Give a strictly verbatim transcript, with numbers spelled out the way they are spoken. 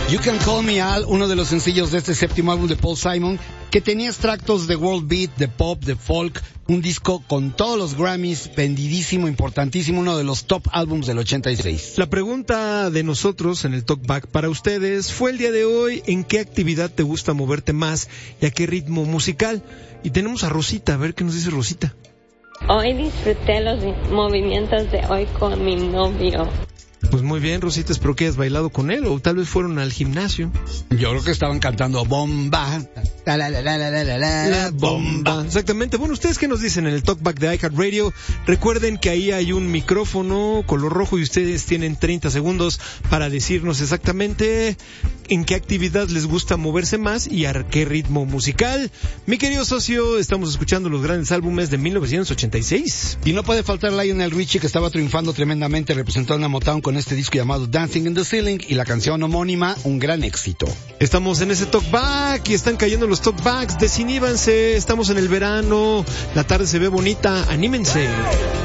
You Can Call Me Al, uno de los sencillos de este séptimo álbum de Paul Simon, que tenía extractos de world beat, de pop, de folk, un disco con todos los Grammys, vendidísimo, importantísimo, uno de los top álbums del ochenta y seis. La pregunta de nosotros en el Talkback para ustedes fue el día de hoy: ¿en qué actividad te gusta moverte más y a qué ritmo musical? Y tenemos a Rosita, a ver qué nos dice Rosita. Hoy disfruté los movimientos de hoy con mi novio. Pues muy bien, Rosita, espero que hayas bailado con él, o tal vez fueron al gimnasio. Yo creo que estaban cantando bomba, la, la, la, la, la, la, la, la bomba. Exactamente. Bueno, ¿ustedes qué nos dicen en el Talkback de iHeartRadio? Recuerden que ahí hay un micrófono color rojo y ustedes tienen treinta segundos para decirnos exactamente en qué actividad les gusta moverse más y a qué ritmo musical. Mi querido socio, estamos escuchando los grandes álbumes de mil novecientos ochenta y seis. Y no puede faltar Lionel Richie, que estaba triunfando tremendamente representando a Motown con este disco llamado Dancing in the Ceiling, y la canción homónima, un gran éxito. Estamos en ese Talkback y están cayendo los Talkbacks. Desiníbanse, estamos en el verano, la tarde se ve bonita, anímense.